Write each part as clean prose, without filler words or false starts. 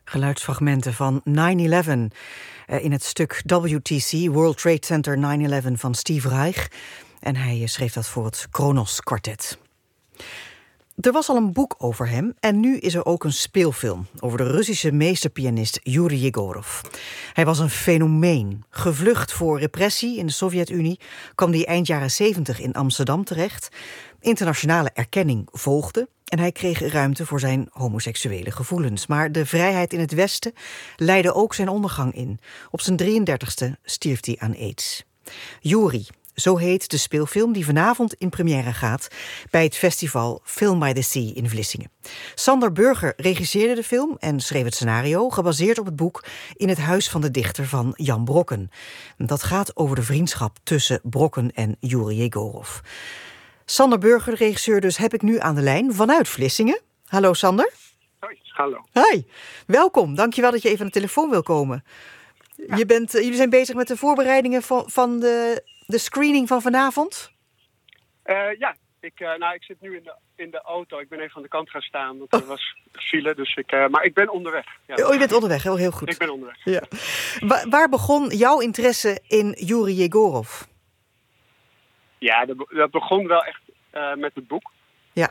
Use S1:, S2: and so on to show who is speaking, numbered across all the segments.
S1: Geluidsfragmenten van 9/11 in het stuk WTC, World Trade Center 9/11 van Steve Reich. En hij schreef dat voor het Kronos Kwartet. Er was al een boek over hem en nu is er ook een speelfilm over de Russische meesterpianist Juri Jegorov. Hij was een fenomeen. Gevlucht voor repressie in de Sovjet-Unie kwam hij eind jaren 70 in Amsterdam terecht. Internationale erkenning volgde en hij kreeg ruimte voor zijn homoseksuele gevoelens. Maar de vrijheid in het Westen leidde ook zijn ondergang in. Op zijn 33ste stierf hij aan AIDS. Juri, zo heet de speelfilm die vanavond in première gaat bij het festival Film by the Sea in Vlissingen. Sander Burger regisseerde de film en schreef het scenario, gebaseerd op het boek In het huis van de dichter van Jan Brokken. Dat gaat over de vriendschap tussen Brokken en Juri Jegorov. Sander Burger, de regisseur dus, heb ik nu aan de lijn vanuit Vlissingen. Hallo Sander.
S2: Hoi, hallo.
S1: Hi, welkom. Dankjewel dat je even aan de telefoon wil komen. Ja. Jullie zijn bezig met de voorbereidingen van de screening van vanavond?
S2: Ja, ik zit nu in de auto. Ik ben even aan de kant gaan staan, want er was file. Dus maar ik ben onderweg. Ja.
S1: Oh, je bent onderweg, heel goed.
S2: Ik ben onderweg.
S1: Ja. Waar begon jouw interesse in Juri Jegorov?
S2: Ja, dat begon wel echt met het boek.
S1: Ja.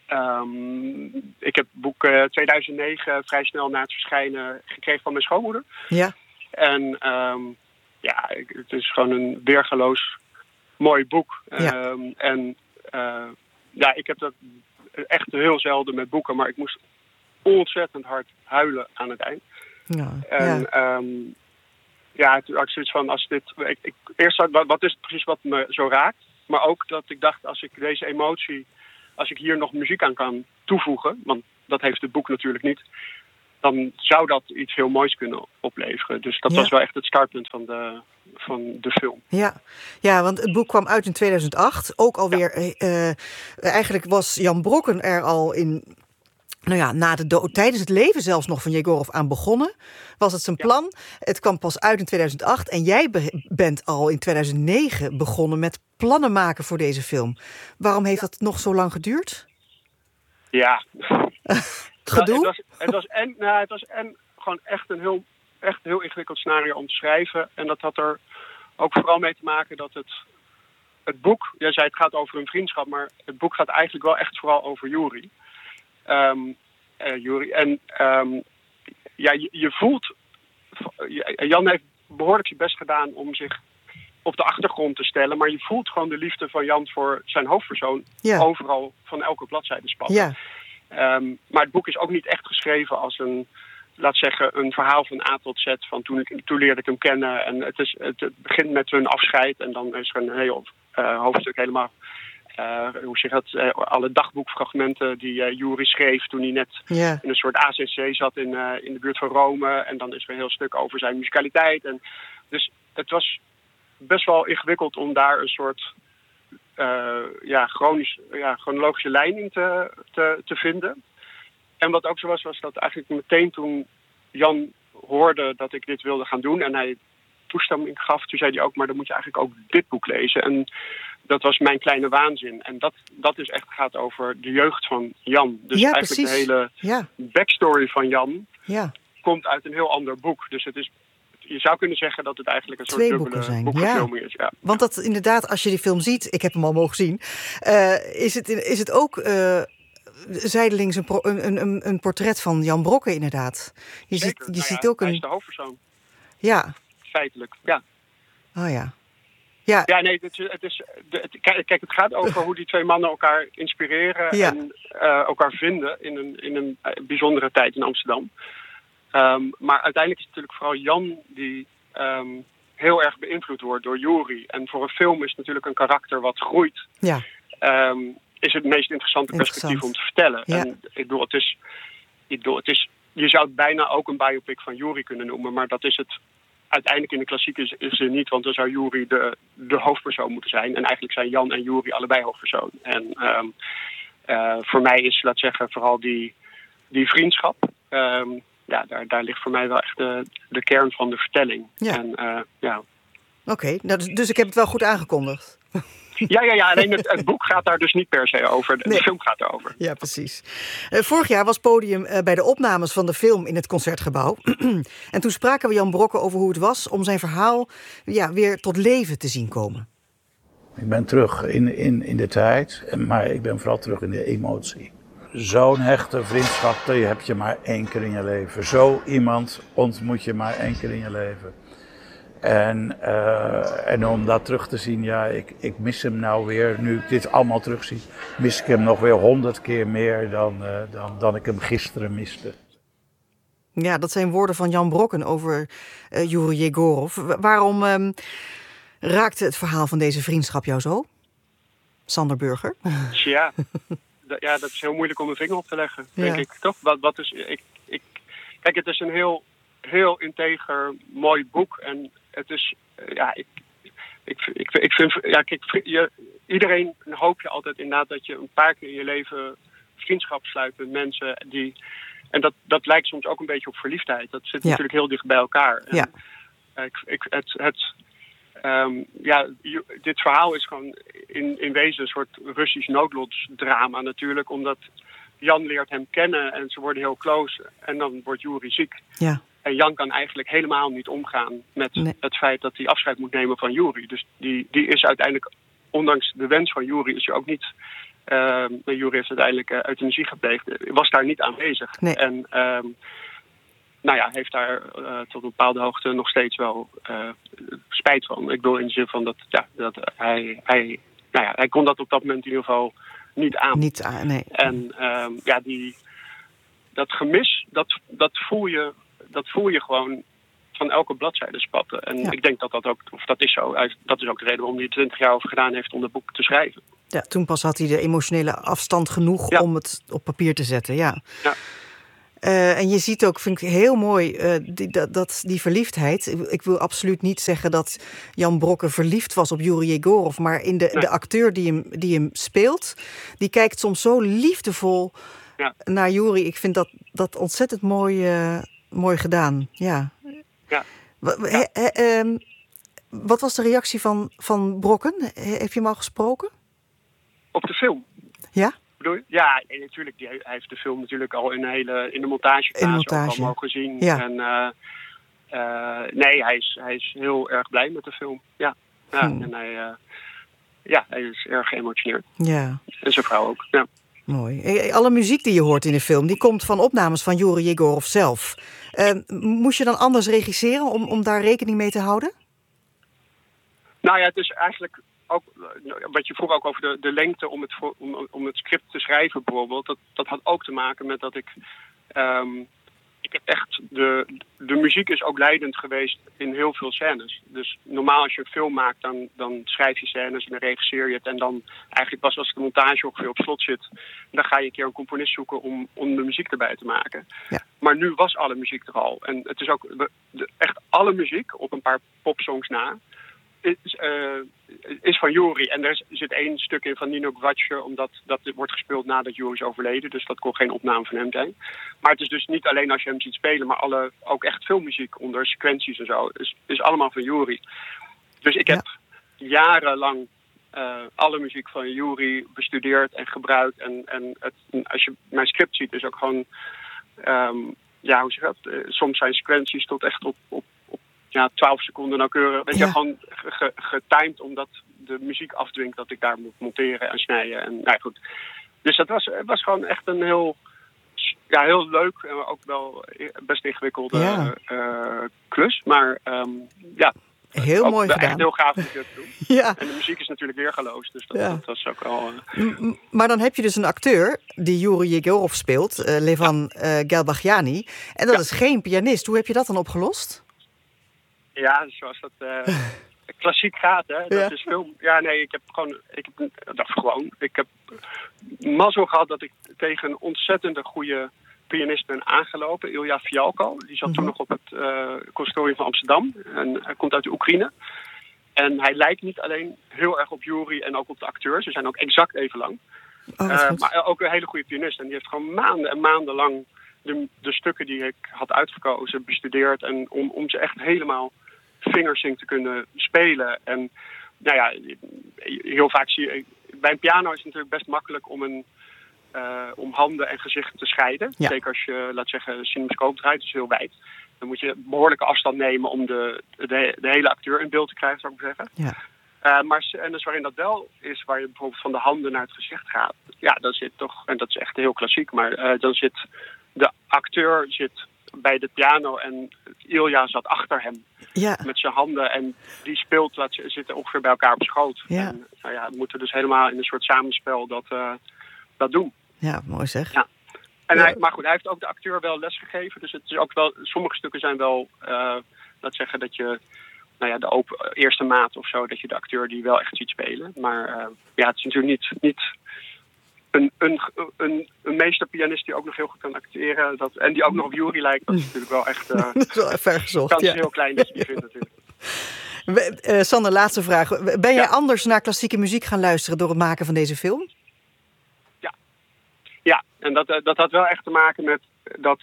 S2: Ik heb het boek 2009 vrij snel na het verschijnen gekregen van mijn schoonmoeder.
S1: Ja.
S2: En het is gewoon een weergaloos mooi boek.
S1: Ja.
S2: Ik heb dat echt heel zelden met boeken, maar ik moest ontzettend hard huilen aan het eind.
S1: Ja.
S2: En toen had ik zoiets van, als dit... Eerst wat is het precies wat me zo raakt? Maar ook dat ik dacht, als ik deze emotie, als ik hier nog muziek aan kan toevoegen, want dat heeft het boek natuurlijk niet, dan zou dat iets heel moois kunnen opleveren. Dus dat was wel echt het startpunt van de film.
S1: Ja, want het boek kwam uit in 2008. Ook alweer, eigenlijk was Jan Brokken er al in, na de dood, tijdens het leven zelfs nog van Jegorov aan begonnen. Was het zijn plan. Het kwam pas uit in 2008. En jij bent al in 2009 begonnen met plannen maken voor deze film. Waarom heeft dat nog zo lang geduurd?
S2: Ja.
S1: Gedoe?
S2: Het was gewoon echt een heel ingewikkeld scenario om te schrijven. En dat had er ook vooral mee te maken dat het boek, jij zei het gaat over een vriendschap, maar het boek gaat eigenlijk wel echt vooral over Juri. Je voelt, Jan heeft behoorlijk zijn best gedaan om zich op de achtergrond te stellen, maar je voelt gewoon de liefde van Jan voor zijn hoofdpersoon overal van elke bladzijde spatten.
S1: Ja.
S2: Maar het boek is ook niet echt geschreven als een verhaal van A tot Z. Van toen leerde ik hem kennen. En het begint met hun afscheid. En dan is er een heel hoofdstuk helemaal... alle dagboekfragmenten die Juri schreef toen hij net in een soort ACC zat in de buurt van Rome. En dan is er een heel stuk over zijn musicaliteit. En dus het was best wel ingewikkeld om daar een soort chronologische lijn in te vinden. En wat ook zo was dat eigenlijk meteen toen Jan hoorde dat ik dit wilde gaan doen en hij toestemming gaf, toen zei hij ook, maar dan moet je eigenlijk ook dit boek lezen. En dat was Mijn kleine waanzin. En dat is echt gaat over de jeugd van Jan. Dus eigenlijk precies. De hele backstory van Jan komt uit een heel ander boek. Dus het is, je zou kunnen zeggen dat het eigenlijk een soort dubbele boekverfilming is. Ja.
S1: Want dat inderdaad, als je die film ziet, ik heb hem al mogen zien, is het ook zijdelings een portret van Jan Brokken inderdaad. Je ziet ook
S2: hij is de hoofdpersoon.
S1: Ja.
S2: Feitelijk, ja.
S1: Oh ja.
S2: Ja, nee, het gaat over hoe die twee mannen elkaar inspireren en elkaar vinden in een bijzondere tijd in Amsterdam. Maar uiteindelijk is het natuurlijk vooral Jan die heel erg beïnvloed wordt door Juri. En voor een film is natuurlijk een karakter wat groeit.
S1: Ja.
S2: Is het meest interessante perspectief om te vertellen.
S1: Ja.
S2: En je zou het bijna ook een biopic van Juri kunnen noemen, maar dat is het uiteindelijk in de klassieke zin niet, want dan zou Juri de hoofdpersoon moeten zijn. En eigenlijk zijn Jan en Juri allebei hoofdpersoon. En voor mij is, laat zeggen, vooral die vriendschap. Daar ligt voor mij wel echt de kern van de vertelling.
S1: Ja.
S2: En,
S1: Oké, dus ik heb het wel goed aangekondigd.
S2: Ja. Alleen het boek gaat daar dus niet per se over. De film gaat erover.
S1: Ja, precies. Vorig jaar was Podium bij de opnames van de film in het Concertgebouw. En toen spraken we Jan Brokken over hoe het was om zijn verhaal weer tot leven te zien komen.
S3: Ik ben terug in de tijd, maar ik ben vooral terug in de emotie. Zo'n hechte vriendschap, die heb je maar 1 keer in je leven. Zo iemand ontmoet je maar 1 keer in je leven. En om dat terug te zien, ik mis hem nou weer. Nu ik dit allemaal terugzie, mis ik hem nog weer 100 keer meer dan ik hem gisteren miste.
S1: Ja, dat zijn woorden van Jan Brokken over Joeri Jegorov. Waarom raakte het verhaal van deze vriendschap jou zo? Sander Burger?
S2: Ja, dat is heel moeilijk om een vinger op te leggen, denk ik. Toch? Wat is, kijk, het is een heel integer, mooi boek. En het is, ik vind, iedereen hoop je altijd inderdaad dat je een paar keer in je leven vriendschap sluit met mensen die... En dat lijkt soms ook een beetje op verliefdheid. Dat zit natuurlijk heel dicht bij elkaar.
S1: Ja.
S2: Dit verhaal is gewoon in wezen een soort Russisch noodlotsdrama natuurlijk. Omdat Jan leert hem kennen en ze worden heel close. En dan wordt Joeri ziek.
S1: Ja.
S2: En Jan kan eigenlijk helemaal niet omgaan met het feit dat hij afscheid moet nemen van Joeri. Dus die is uiteindelijk, ondanks de wens van Joeri, is hij ook niet... Joeri heeft uiteindelijk euthanasie gepleegd. Was daar niet aanwezig. Nee. En heeft daar tot een bepaalde hoogte nog steeds wel spijt van. Ik bedoel in de zin van dat hij kon dat op dat moment in ieder geval niet aan.
S1: Nee.
S2: En dat gemis, dat voel je gewoon van elke bladzijde spatten. En ik denk dat ook, of dat is zo, dat is ook de reden waarom hij 20 jaar over gedaan heeft om dat boek te schrijven. Ja,
S1: toen pas had hij de emotionele afstand genoeg om het op papier te zetten. Ja. En je ziet ook, vind ik heel mooi, die verliefdheid. Ik wil absoluut niet zeggen dat Jan Brokken verliefd was op Joeri Jegorov, maar in de acteur die hem speelt, die kijkt soms zo liefdevol naar Joeri. Ik vind dat ontzettend mooi gedaan. Ja. Wat was de reactie van Brokken? Heb je hem al gesproken?
S2: Op de film?
S1: Ja?
S2: Bedoel je? Ja, natuurlijk. Hij heeft de film natuurlijk al in de montagefase ook al mogen zien. Ja. En hij is heel erg blij met de film. Ja. En hij is erg geëmotioneerd. Ja. En zijn vrouw ook. Ja.
S1: Mooi. Alle muziek die je hoort in de film, die komt van opnames van Joeri Jegorov zelf. Moest je dan anders regisseren om daar rekening mee te houden?
S2: Nou ja, het is eigenlijk ook, wat je vroeg ook over de lengte om het script te schrijven bijvoorbeeld. Dat had ook te maken met dat ik heb echt, de muziek is ook leidend geweest in heel veel scènes. Dus normaal als je een film maakt, dan schrijf je scènes en dan regisseer je het. En dan eigenlijk pas als de montage ongeveer op slot zit, dan ga je een keer een componist zoeken om de muziek erbij te maken. Ja. Maar nu was alle muziek er al. En het is ook echt alle muziek, op een paar popsongs na, is van Joeri. En er zit 1 stuk in van Nino Gvatscher, omdat dat wordt gespeeld nadat Joeri is overleden. Dus dat kon geen opname van hem zijn. Maar het is dus niet alleen als je hem ziet spelen, maar ook echt filmmuziek onder sequenties en zo. Is allemaal van Joeri. Dus ik heb jarenlang alle muziek van Joeri bestudeerd en gebruikt. En als je mijn script ziet, is ook gewoon... hoe zeg je dat? Soms zijn sequenties tot echt op 12 seconden nauwkeurig. Weet je, gewoon getimed, omdat de muziek afdwingt dat ik daar moet monteren en snijden. En goed. Dus dat was gewoon echt een heel leuk en ook wel best ingewikkelde klus. Maar
S1: heel mooi gedaan.
S2: Echt heel gaaf om dit te doen. Ja. En de muziek is natuurlijk weergaloos, dus dat was ook al...
S1: Maar dan heb je dus een acteur die Joeri Jegorov speelt, Levan Gelbachjani. En dat is geen pianist. Hoe heb je dat dan opgelost?
S2: Ja, zoals dat klassiek gaat, hè. Dat is film. Ja, nee, ik heb mazzel gehad dat ik tegen een ontzettende goede pianist ben aangelopen, Ilja Fialko. Die zat toen nog op het conservatorium van Amsterdam. En hij komt uit de Oekraïne. En hij lijkt niet alleen heel erg op Joeri en ook op de acteurs. Ze zijn ook exact even lang. Maar ook een hele goede pianist. En die heeft gewoon maanden en maanden lang de stukken die ik had uitgekozen bestudeerd. En om ze echt helemaal fingersync te kunnen spelen. En nou ja, heel vaak zie je... Bij een piano is het natuurlijk best makkelijk om handen en gezicht te scheiden. Ja. Zeker als je, laat zeggen, cinemascoop draait, dus heel wijd. Dan moet je behoorlijke afstand nemen om de hele acteur in beeld te krijgen, zou ik maar zeggen. Ja. Maar scènes waarin dat wel is, waar je bijvoorbeeld van de handen naar het gezicht gaat. Ja, dan zit toch, en dat is echt heel klassiek, maar dan zit de acteur bij de piano en Ilja zat achter hem. Ja. Met zijn handen en die zitten ongeveer bij elkaar op schoot. Ja. En nou ja, we moeten dus helemaal in een soort samenspel dat doen.
S1: Ja, mooi zeg.
S2: Ja. En maar goed, hij heeft ook de acteur wel lesgegeven. Dus het is ook wel, sommige stukken zijn wel, laat zeggen dat je, nou ja, de eerste maat of zo, dat je de acteur die wel echt ziet spelen. Maar ja, het is natuurlijk niet een meesterpianist die ook nog heel goed kan acteren. En die ook nog op Yuri lijkt, dat is natuurlijk wel echt...
S1: dat is wel ver gezocht,
S2: kans is heel klein dat je die vindt natuurlijk.
S1: Sander, laatste vraag. Ben jij anders naar klassieke muziek gaan luisteren door het maken van deze film?
S2: Ja, en dat had wel echt te maken met dat...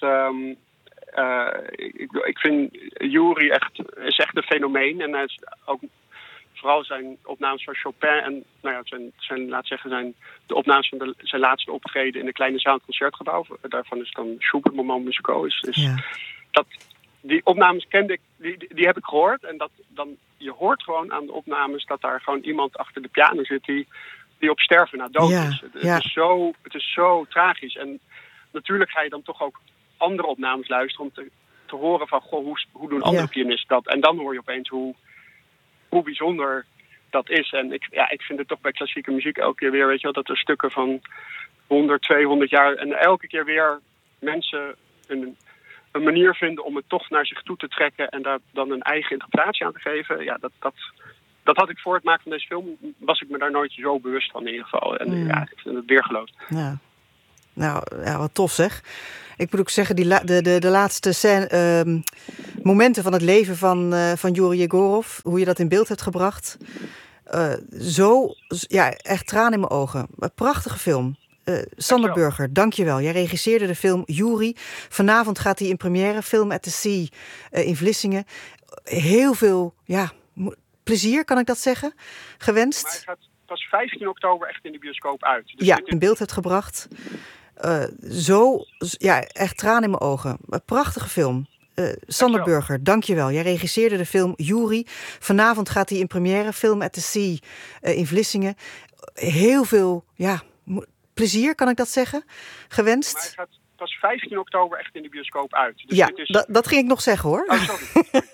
S2: ik vind Yuri is echt een fenomeen. En hij is ook vooral zijn opnames van Chopin en nou ja, de opnames van zijn laatste optreden in de kleine zaal het Concertgebouw. Daarvan is dan Schubert Moment Musical. Die opnames kende ik, die heb ik gehoord. En je hoort gewoon aan de opnames dat daar gewoon iemand achter de piano zit die op sterven na dood is. Het is zo tragisch. En natuurlijk ga je dan toch ook andere opnames luisteren om te horen van, goh, hoe doen andere pianisten dat? En dan hoor je opeens hoe bijzonder dat is. En ik vind het toch bij klassieke muziek elke keer weer, weet je wel, dat er stukken van 100, 200 jaar en elke keer weer mensen een manier vinden om het toch naar zich toe te trekken en daar dan een eigen interpretatie aan te geven. Ja, dat had ik voor het maken van deze film, was ik me daar nooit zo bewust van in ieder geval. En ja, ik vind het weergeloos.
S1: Ja. Nou, ja, wat tof zeg. Ik moet ook zeggen, de laatste momenten van het leven van Yuri Yegorov, hoe je dat in beeld hebt gebracht. Echt tranen in mijn ogen. Een prachtige film. Sander Burger, dankjewel. Jij regisseerde de film Yuri. Vanavond gaat hij in première, Film at the Sea in Vlissingen. Heel veel plezier, kan ik dat zeggen, gewenst.
S2: Maar hij gaat pas 15 oktober echt in de bioscoop uit. Dus
S1: in beeld hebt gebracht. Echt tranen in mijn ogen. Een prachtige film. Sander Burger, dankjewel. Jij regisseerde de film Yuri. Vanavond gaat hij in première, Film at the Sea in Vlissingen. Heel veel plezier, kan ik dat zeggen, gewenst.
S2: Maar hij gaat pas 15 oktober echt in de bioscoop uit. Dus
S1: dat ging ik nog zeggen hoor.
S2: Oh, sorry.